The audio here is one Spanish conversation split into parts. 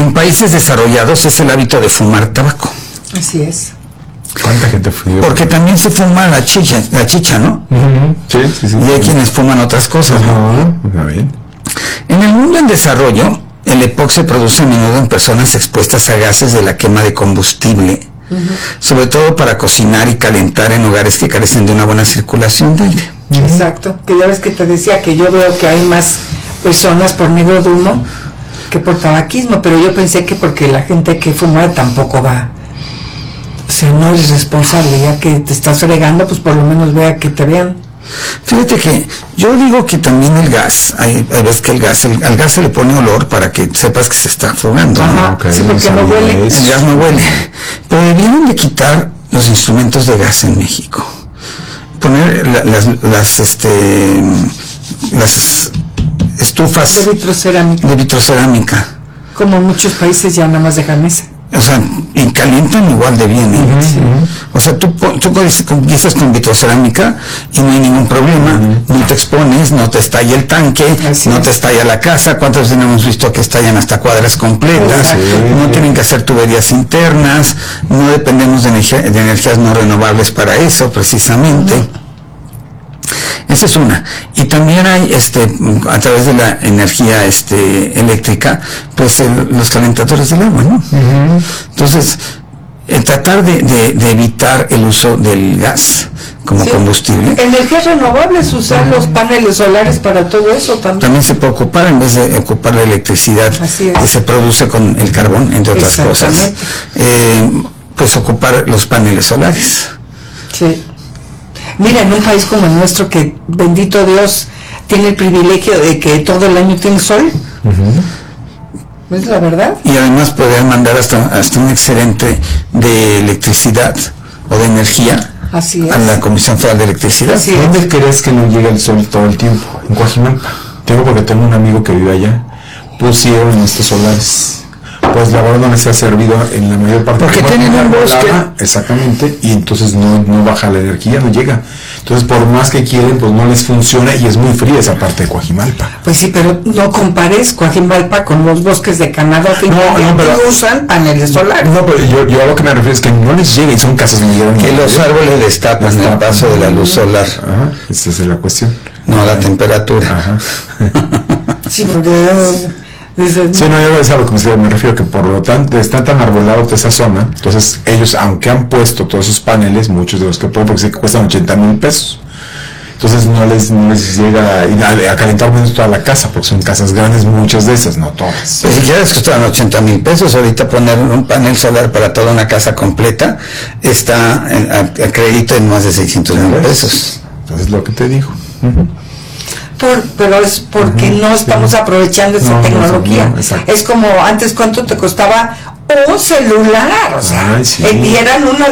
en países desarrollados es el hábito de fumar tabaco. Así es. ¿Cuánta gente fuma? Porque también se fuma la chicha, ¿no? Sí. Y hay quienes fuman otras cosas, ¿no? Bien. En el mundo en desarrollo, el EPOC se produce a menudo en personas expuestas a gases de la quema de combustible, sobre todo para cocinar y calentar en hogares que carecen de una buena circulación de aire. Exacto, que ya ves que te decía que yo veo que hay más personas por negro de humo que por tabaquismo, pero yo pensé que porque la gente que fuma tampoco va, o sea, no eres responsable, ya que te estás fregando, pues por lo menos vea que te vean. Fíjate que yo digo que también el gas, hay veces que al gas se le pone olor para que sepas que se está fumando. Ajá, ¿no? sí, porque no huele. El gas no huele. Pero debieron de quitar los instrumentos de gas en México. Poner las estufas De vitrocerámica. de vitrocerámica. Como en muchos países ya nada más dejan esa. O sea, y calientan igual de bien, ¿eh? O sea, tú empiezas con vitrocerámica y no hay ningún problema, no te expones, no te estalla el tanque, no te estalla la casa. ¿Cuántas veces hemos visto que estallan hasta cuadras completas? No tienen que hacer tuberías internas, no dependemos de energías no renovables para eso, precisamente. Esa es una. Y también hay, a través de la energía eléctrica, pues los calentadores del agua, ¿no? Entonces, tratar de evitar el uso del gas como combustible. Energías renovables, usar los paneles solares para todo eso también. También se puede ocupar, en vez de ocupar la electricidad que se produce con el carbón, entre otras cosas, pues ocupar los paneles solares. Sí. Mira, en un país como el nuestro, que bendito Dios tiene el privilegio de que todo el año tiene sol, ¿es la verdad? Y además poder mandar hasta un excedente de electricidad o de energía a la Comisión Federal de Electricidad. ¿Dónde crees que no llega el sol todo el tiempo? En Coajimalpa. Porque tengo un amigo que vive allá. Pusieron estos solares. Pues la verdad no les ha servido en la mayor parte. Porque tienen un bosque. Exactamente, y entonces no baja la energía, no llega. Entonces por más que quieren, pues no les funciona y es muy fría esa parte de Coajimalpa. Pues sí, pero no compares Coajimalpa con los bosques de Canadá que pero usan paneles solares. No, pero yo a lo que me refiero es que no les llega y son casas muy grandes. Que los árboles destapan el paso de la luz solar. Ajá, esa es la cuestión. No, la temperatura. Ajá. Sí, porque... Sí, no, yo es a lo que me refiero, que por lo tanto está tan arbolado toda esa zona, entonces ellos, aunque han puesto todos esos paneles, muchos de los que pueden, porque sí que cuestan 80,000 pesos, entonces no les llega a calentar menos toda la casa, porque son casas grandes, muchas de esas, no todas. Pues si quieres costaban 80,000 pesos, ahorita poner un panel solar para toda una casa completa está a crédito en más de 600,000 pesos. Entonces lo que te digo. Pero es porque no estamos aprovechando esa tecnología. Es como antes, ¿cuánto te costaba un celular? O sea, y eran unas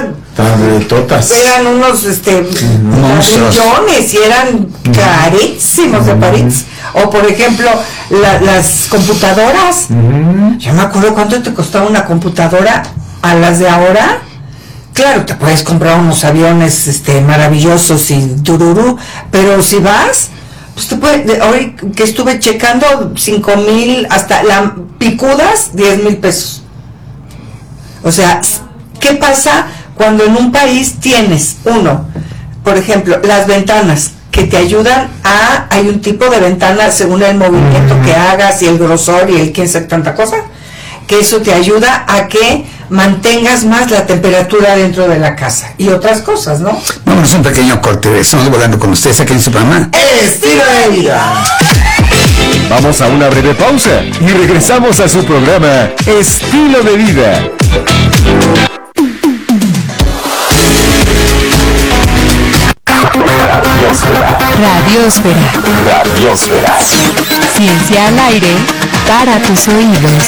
eran unos millones y eran carísimos de París. O por ejemplo las computadoras. Yo me acuerdo cuánto te costaba una computadora a las de ahora. Claro, te puedes comprar unos aviones maravillosos y tururú, pero si vas, pues te puede, hoy que estuve checando, 5,000, hasta las picudas, 10,000 pesos. O sea, ¿qué pasa cuando en un país tienes, por ejemplo, las ventanas que te ayudan hay un tipo de ventana según el movimiento que hagas y el grosor y el quién sabe tanta cosa, que eso te ayuda a que mantengas más la temperatura dentro de la casa y otras cosas, ¿no? Vámonos un pequeño corte, estamos volando con ustedes aquí en su programa El Estilo de Vida. Vamos a una breve pausa y regresamos a su programa Estilo de Vida. Radiosfera. Ciencia al aire para tus oídos.